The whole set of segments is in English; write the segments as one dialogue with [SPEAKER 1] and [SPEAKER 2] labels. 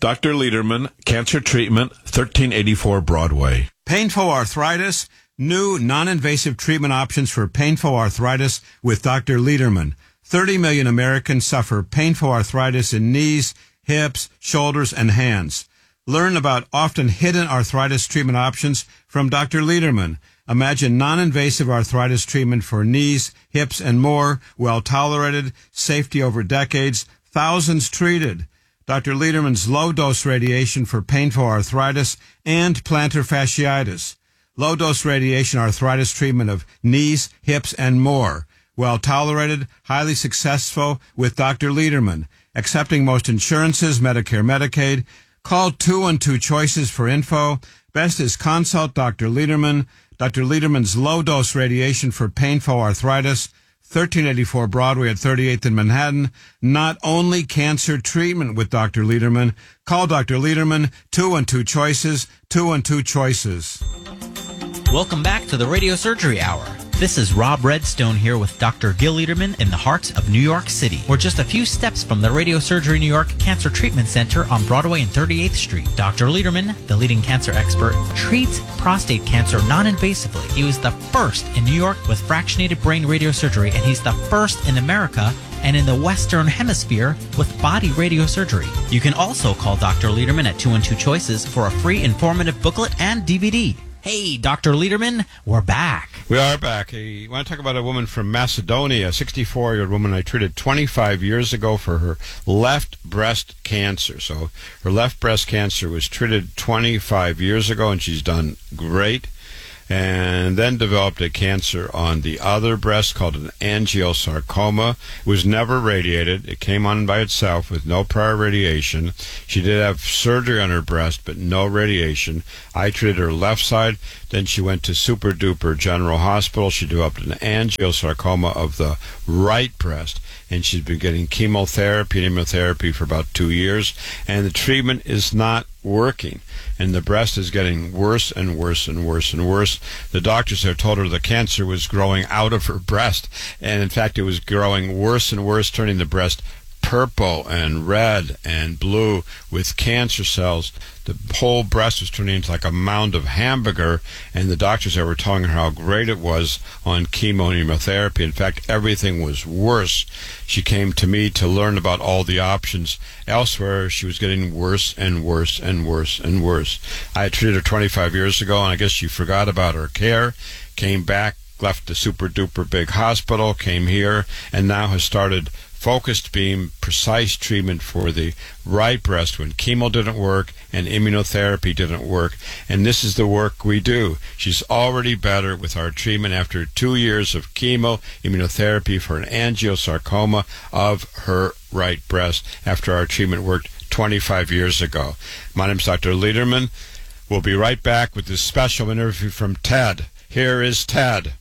[SPEAKER 1] Dr. Lederman, Cancer Treatment, 1384 Broadway.
[SPEAKER 2] Painful arthritis, new non-invasive treatment options for painful arthritis with Dr. Lederman. 30 million Americans suffer painful arthritis in knees, hips, shoulders, and hands. Learn about often hidden arthritis treatment options from Dr. Lederman. Imagine non-invasive arthritis treatment for knees, hips, and more, well-tolerated, safety over decades, thousands treated. Dr. Lederman's low-dose radiation for painful arthritis and plantar fasciitis. Low-dose radiation arthritis treatment of knees, hips, and more. Well-tolerated, highly successful with Dr. Lederman. Accepting most insurances, Medicare, Medicaid. Call 212 Choices for info. Best is consult Dr. Lederman. Dr. Lederman's low-dose radiation for painful arthritis, 1384 Broadway at 38th in Manhattan. Not only cancer treatment with Dr. Lederman. Call Dr. Lederman, 212 Choices, 212 Choices.
[SPEAKER 3] Welcome back to the Radio Surgery Hour. This is Rob Redstone here with Dr. Gil Lederman in the heart of New York City. We're just a few steps from the Radio Surgery New York Cancer Treatment Center on Broadway and 38th Street. Dr. Lederman, the leading cancer expert, treats prostate cancer non-invasively. He was the first in New York with fractionated brain radiosurgery, and he's the first in America and in the Western Hemisphere with body radiosurgery. You can also call Dr. Lederman at 212 Choices for a free informative booklet and DVD. Hey, Dr. Lederman, we're back.
[SPEAKER 2] We are back. I want to talk about a woman from Macedonia, a 64-year-old woman I treated 25 years ago for her left breast cancer. So her left breast cancer was treated 25 years ago, and she's done great. And then developed a cancer on the other breast called an angiosarcoma. It was never radiated. It came on by itself with no prior radiation. She did have surgery on her breast, but no radiation. I treated her left side. Then she went to Super Duper General Hospital. She developed an angiosarcoma of the right breast, and she's been getting chemotherapy and immunotherapy for about 2 years, and the treatment is not working, and the breast is getting worse and worse and worse and worse. The doctors have told her the cancer was growing out of her breast, and in fact it was growing worse and worse, turning the breast purple and red and blue with cancer cells. The whole breast was turning into like a mound of hamburger, and the doctors were telling her how great it was on chemo and immunotherapy. In fact, everything was worse. She came to me to learn about all the options. Elsewhere, she was getting worse and worse and worse and worse. I had treated her 25 years ago, and I guess she forgot about her care, came back, left the super duper big hospital, came here, and now has started focused beam, precise treatment for the right breast when chemo didn't work and immunotherapy didn't work. And this is the work we do. She's already better with our treatment after 2 years of chemo, immunotherapy for an angiosarcoma of her right breast after our treatment worked 25 years ago. My name is Dr. Lederman. We'll be right back with this special interview from Ted. Here is Ted.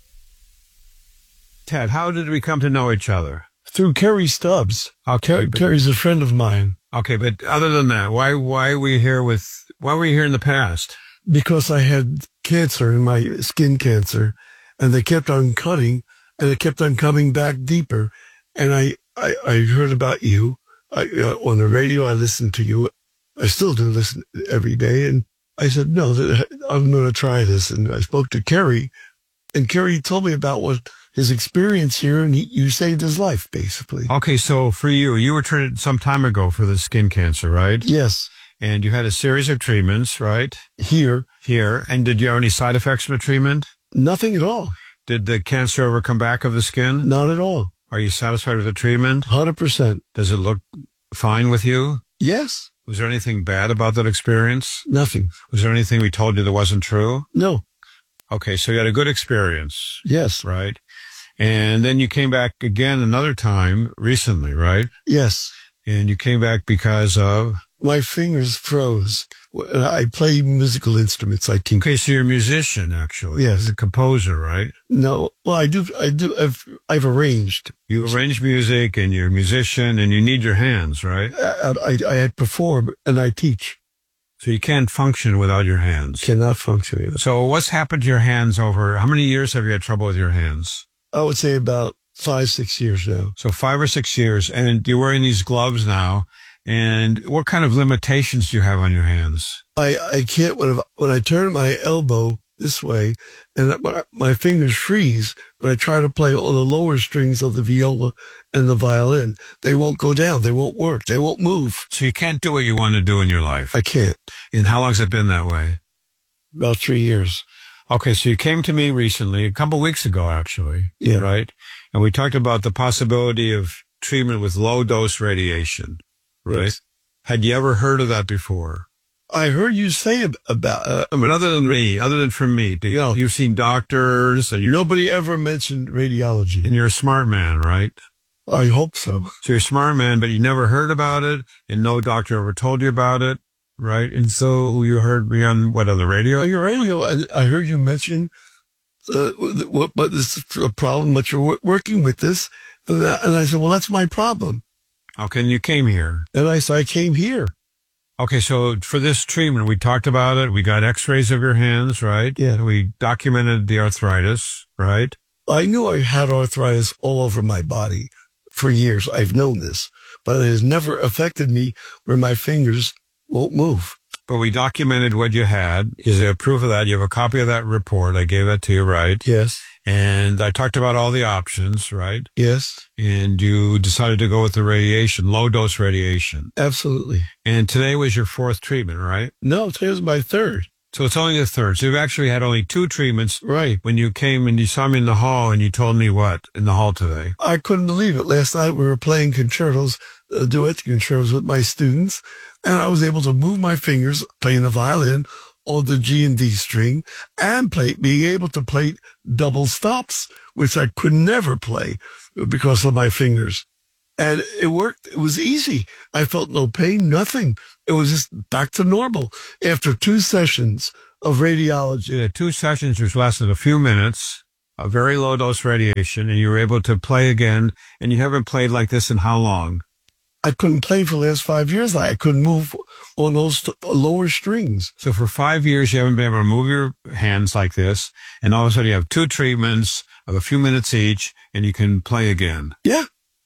[SPEAKER 2] Ted, how did we come to know each other?
[SPEAKER 4] Through Kerry Stubbs.
[SPEAKER 2] Okay,
[SPEAKER 4] Kerry's a friend of mine.
[SPEAKER 2] Okay, but other than that, why were you here in the past?
[SPEAKER 4] Because I had cancer in my skin cancer, and they kept on cutting, and it kept on coming back deeper. And I heard about you on the radio. I listened to you. I still do listen every day. And I said, no, I'm going to try this. And I spoke to Kerry, and Kerry told me about his experience here, and you saved his life, basically.
[SPEAKER 2] Okay, so for you were treated some time ago for the skin cancer, right?
[SPEAKER 4] Yes.
[SPEAKER 2] And you had a series of treatments, right?
[SPEAKER 4] Here.
[SPEAKER 2] And did you have any side effects from the treatment?
[SPEAKER 4] Nothing at all.
[SPEAKER 2] Did the cancer ever come back of the skin?
[SPEAKER 4] Not at all.
[SPEAKER 2] Are you satisfied with the treatment?
[SPEAKER 4] 100%.
[SPEAKER 2] Does it look fine with you?
[SPEAKER 4] Yes.
[SPEAKER 2] Was there anything bad about that experience?
[SPEAKER 4] Nothing.
[SPEAKER 2] Was there anything we told you that wasn't true?
[SPEAKER 4] No.
[SPEAKER 2] Okay, so you had a good experience.
[SPEAKER 4] Yes.
[SPEAKER 2] Right? And then you came back again another time recently, right?
[SPEAKER 4] Yes.
[SPEAKER 2] And you came back because of?
[SPEAKER 4] My fingers froze. I play musical instruments. I tinker.
[SPEAKER 2] Okay, so you're a musician, actually.
[SPEAKER 4] Yes.
[SPEAKER 2] You're a composer, right?
[SPEAKER 4] No. Well, I do. I've arranged.
[SPEAKER 2] You arrange music, and you're a musician, and you need your hands, right?
[SPEAKER 4] I perform, and I teach.
[SPEAKER 2] So you can't function without your hands.
[SPEAKER 4] Cannot function without.
[SPEAKER 2] So what's happened to your hands over, how many years have you had trouble with your hands?
[SPEAKER 4] I would say about 5-6 years now.
[SPEAKER 2] So 5 or 6 years, and you're wearing these gloves now, And what kind of limitations do you have on your hands?
[SPEAKER 4] I can't, when I turn my elbow this way and my fingers freeze, when I try to play all the lower strings of the viola and the violin, they won't go down. They won't work. They won't move.
[SPEAKER 2] So you can't do what you want to do in your life.
[SPEAKER 4] I can't.
[SPEAKER 2] And how long has it been that way?
[SPEAKER 4] About 3 years.
[SPEAKER 2] Okay, so you came to me recently, a couple of weeks ago, actually.
[SPEAKER 4] Yeah.
[SPEAKER 2] Right? And we talked about the possibility of treatment with low-dose radiation. Right?
[SPEAKER 4] Yes.
[SPEAKER 2] Had you ever heard of that before?
[SPEAKER 4] I heard you say about,
[SPEAKER 2] I mean, other than from me, you've seen doctors, and
[SPEAKER 4] nobody ever mentioned radiology.
[SPEAKER 2] you're a smart man, right?
[SPEAKER 4] I hope so.
[SPEAKER 2] So you're a smart man, but you never heard about it, and no doctor ever told you about it, right? And so you heard me on, what, on the radio?
[SPEAKER 4] On your radio, I heard you mention what this is a problem, but you're working with this. And I said, well, that's my problem.
[SPEAKER 2] Okay, and you came here.
[SPEAKER 4] And I said, I came here.
[SPEAKER 2] Okay, so for this treatment, we talked about it. We got x-rays of your hands, right?
[SPEAKER 4] Yeah.
[SPEAKER 2] We documented the arthritis, right?
[SPEAKER 4] I knew I had arthritis all over my body for years. I've known this, but it has never affected me where my fingers won't move.
[SPEAKER 2] But we documented what you had. Is there proof of that? You have a copy of that report. I gave that to you, right?
[SPEAKER 4] Yes.
[SPEAKER 2] And I talked about all the options, right?
[SPEAKER 4] Yes.
[SPEAKER 2] And you decided to go with the radiation, low-dose radiation.
[SPEAKER 4] Absolutely.
[SPEAKER 2] And today was your fourth treatment, right?
[SPEAKER 4] No, today was my third.
[SPEAKER 2] So it's only the third. So you've actually had only 2 treatments.
[SPEAKER 4] Right.
[SPEAKER 2] When you came and you saw me in the hall and you told me what in the hall today?
[SPEAKER 4] I couldn't believe it. Last night we were playing concertos, duet concertos with my students, and I was able to move my fingers playing the violin on the G and D string and being able to play double stops, which I could never play because of my fingers. And it worked. It was easy. I felt no pain, nothing. It was just back to normal after 2 sessions of radiology.
[SPEAKER 2] You had 2 sessions which lasted a few minutes, a very low dose radiation, and you were able to play again. And you haven't played like this in how long?
[SPEAKER 4] I couldn't play for the last 5 years. I couldn't move on those lower strings.
[SPEAKER 2] So for 5 years, you haven't been able to move your hands like this. And all of a sudden you have 2 treatments of a few minutes each and you can play again.
[SPEAKER 4] Yeah,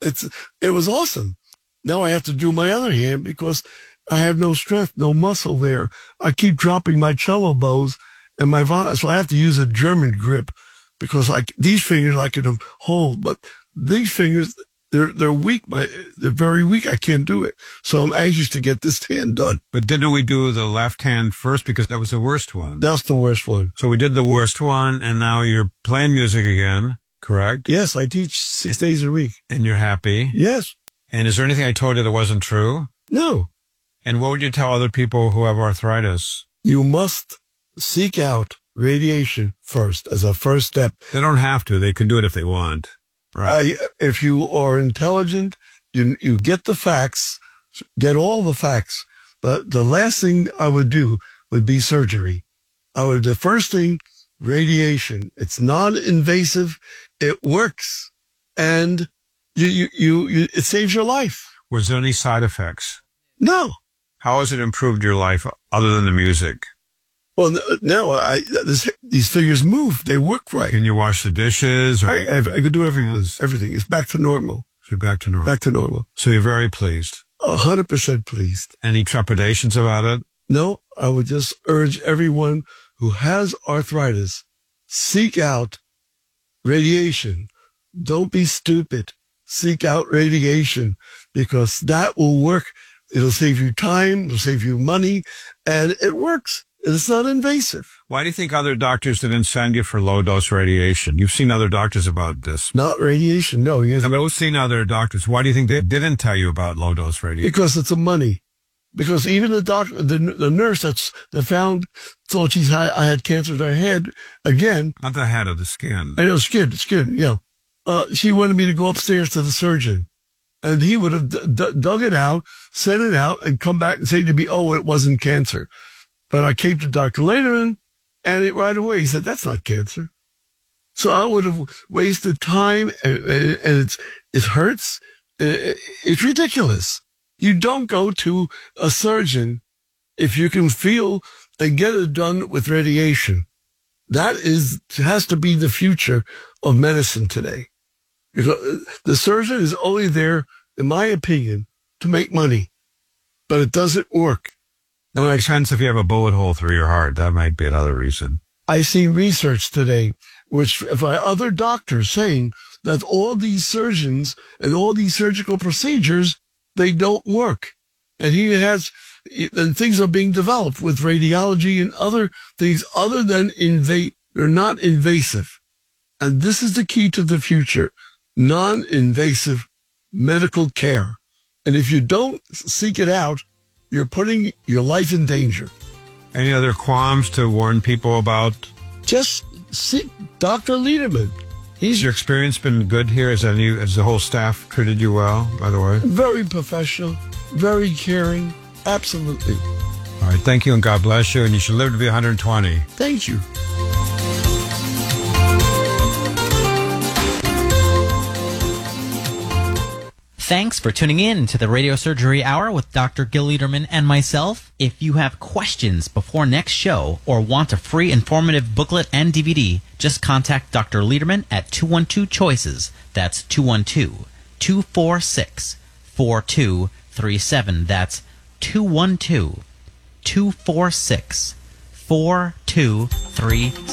[SPEAKER 4] it was awesome. Now I have to do my other hand because I have no strength, no muscle there. I keep dropping my cello bows and my violin. So I have to use a German grip because these fingers I can hold, but these fingers, they're weak. They're very weak. I can't do it. So I'm anxious to get this hand done.
[SPEAKER 2] But didn't we do the left hand first because that was the worst one?
[SPEAKER 4] That's the worst one.
[SPEAKER 2] So we did the worst one, and now you're playing music again, correct?
[SPEAKER 4] Yes, I teach 6 days a week.
[SPEAKER 2] And you're happy?
[SPEAKER 4] Yes.
[SPEAKER 2] And is there anything I told you that wasn't true?
[SPEAKER 4] No.
[SPEAKER 2] And what would you tell other people who have arthritis?
[SPEAKER 4] You must seek out radiation first as a first step.
[SPEAKER 2] They don't have to. They can do it if they want. Right.
[SPEAKER 4] If you are intelligent, you get the facts, get all the facts. But the last thing I would do would be surgery. The first thing, radiation. It's non-invasive. It works. And it saves your life.
[SPEAKER 2] Was there any side effects?
[SPEAKER 4] No.
[SPEAKER 2] How has it improved your life other than the music?
[SPEAKER 4] Well, now these fingers move. They work right.
[SPEAKER 2] Can you wash the dishes?
[SPEAKER 4] I could do everything. Everything. It's back to normal.
[SPEAKER 2] So you're back to normal.
[SPEAKER 4] Back to normal.
[SPEAKER 2] So you're very pleased.
[SPEAKER 4] 100% pleased.
[SPEAKER 2] Any trepidations about it?
[SPEAKER 4] No, I would just urge everyone who has arthritis, seek out radiation. Don't be stupid. Seek out radiation because that will work. It'll save you time. It'll save you money. And it works. It's not invasive.
[SPEAKER 2] Why do you think other doctors didn't send you for low-dose radiation? You've seen other doctors about this.
[SPEAKER 4] Not radiation, no.
[SPEAKER 2] I've seen other doctors. Why do you think they didn't tell you about low-dose radiation?
[SPEAKER 4] Because it's the money. Because even the doctor, the nurse that found, thought I had cancer in her head again.
[SPEAKER 2] Not the head of the skin.
[SPEAKER 4] I know, skin, yeah. She wanted me to go upstairs to the surgeon. And he would have dug it out, sent it out, and come back and say to me, oh, it wasn't cancer. But I came to Dr. Lederman, and right away he said, that's not cancer. So I would have wasted time, and it hurts. It's ridiculous. You don't go to a surgeon if you can feel and get it done with radiation. That has to be the future of medicine today. Because the surgeon is only there, in my opinion, to make money. but it doesn't work.
[SPEAKER 5] That makes sense if you have a bullet hole through your heart. That might be another reason.
[SPEAKER 4] I see research today, which by other doctors saying that all these surgeons and all these surgical procedures, they don't work. And and things are being developed with radiology and other things other than they're not invasive. And this is the key to the future, non-invasive medical care. And if you don't seek it out, you're putting your life in danger.
[SPEAKER 5] Any other qualms to warn people about?
[SPEAKER 4] Just seek Dr. Lederman.
[SPEAKER 5] Has your experience been good here? Has the whole staff treated you well, by the way?
[SPEAKER 4] Very professional, very caring. Absolutely.
[SPEAKER 5] All right, thank you and God bless you. And you should live to be 120.
[SPEAKER 4] Thank you.
[SPEAKER 3] Thanks for tuning in to the Radio Surgery Hour with Dr. Gil Lederman and myself. If you have questions before next show or want a free informative booklet and DVD, just contact Dr. Lederman at 212-CHOICES. That's 212-246-4237. That's 212-246-4237.